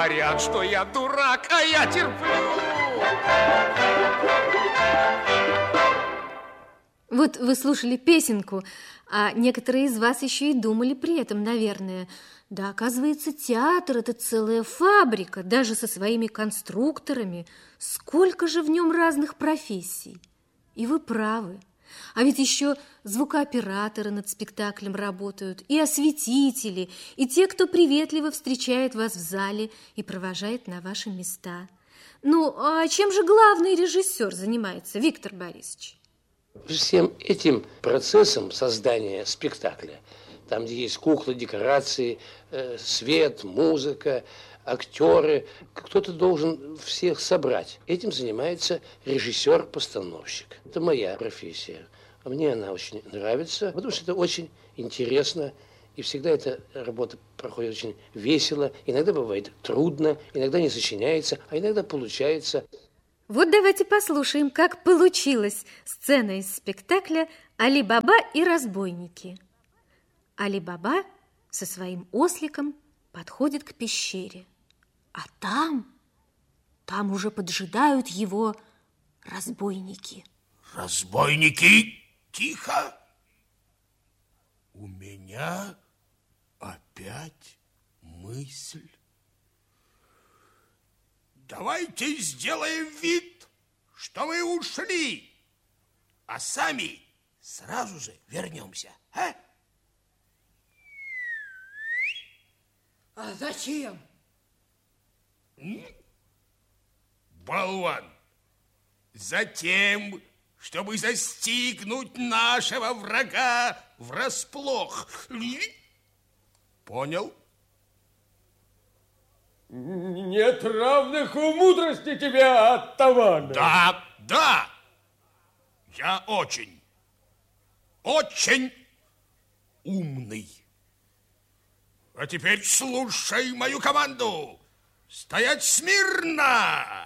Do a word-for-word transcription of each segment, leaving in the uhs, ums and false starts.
говорят, что я дурак, а я терплю. Вот вы слушали песенку, а некоторые из вас еще и думали при этом, наверное. Да, оказывается, театр – это целая фабрика, даже со своими конструкторами. Сколько же в нем разных профессий. И вы правы. А ведь еще звукооператоры над спектаклем работают, и осветители, и те, кто приветливо встречает вас в зале и провожает на ваши места. Ну, а чем же главный режиссер занимается, Виктор Борисович? Всем этим процессом создания спектакля, там, где есть куклы, декорации, э, свет, музыка, актеры, кто-то должен всех собрать. Этим занимается режиссер-постановщик. Это моя профессия. А мне она очень нравится, потому что это очень интересно. И всегда эта работа проходит очень весело. Иногда бывает трудно, иногда не сочиняется, а иногда получается. Вот давайте послушаем, как получилась сцена из спектакля «Али-Баба и разбойники». Али-Баба со своим осликом подходит к пещере, а там, там уже поджидают его разбойники. Разбойники, тихо! У меня опять мысль. Давайте сделаем вид, что мы ушли, а сами сразу же вернемся, а? А зачем? М? Болван, затем, чтобы застигнуть нашего врага врасплох. Понял? Нет равных у мудрости тебя, оттамана. Да, да. Я очень, очень умный. А теперь слушай мою команду. Стоять смирно!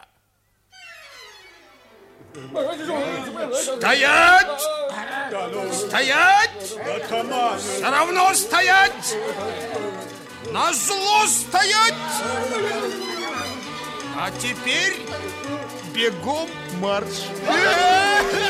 Стоять! Стоять! Все равно стоять! Назло стоять! А теперь бегом марш!